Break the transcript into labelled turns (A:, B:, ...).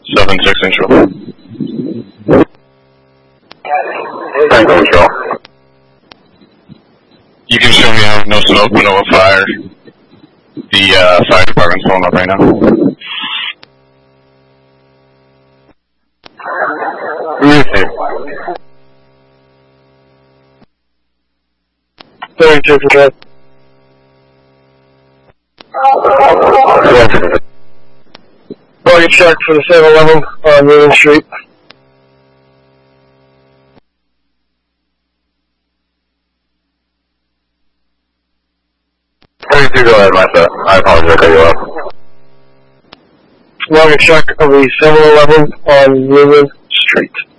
A: 7-6 Central.
B: Tango Control.
A: You can show me how no smoke, but no fire. The fire department's pulling up right now.
B: Who is it?
C: 32 Control. Target check for the 7-Eleven on Union Street.
B: Go ahead, Martha. I apologize, I cut you off.
C: Target check of the 7-Eleven on Union Street.